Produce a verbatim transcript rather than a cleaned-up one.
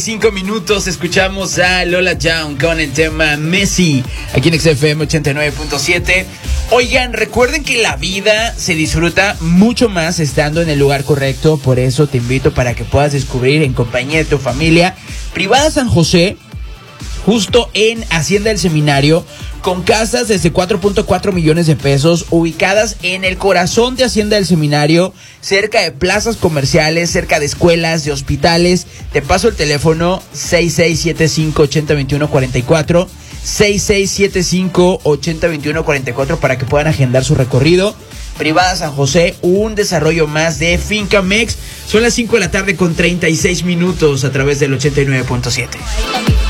Cinco minutos, escuchamos a Lola Young con el tema Messi, aquí en X F M ochenta y nueve punto siete. Oigan, recuerden que la vida se disfruta mucho más estando en el lugar correcto, por eso te invito para que puedas descubrir en compañía de tu familia Privada San José, justo en Hacienda del Seminario, con casas desde cuatro punto cuatro millones de pesos, ubicadas en el corazón de Hacienda del Seminario, cerca de plazas comerciales, cerca de escuelas, de hospitales. Te paso el teléfono seis seis siete cinco, ocho cero dos uno cuatro cuatro, seis seis siete cinco, ocho cero dos uno cuatro cuatro para que puedan agendar su recorrido. Privada San José, un desarrollo más de Fincamex. Son las cinco de la tarde con treinta y seis minutos a través del ochenta y nueve punto siete.